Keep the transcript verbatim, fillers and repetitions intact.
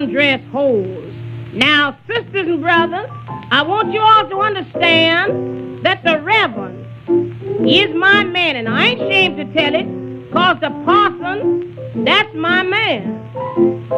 undress holes. Now, sisters and brothers, I want you all to understand that the Reverend is my man, and I ain't ashamed to tell it, because the parson, that's my man.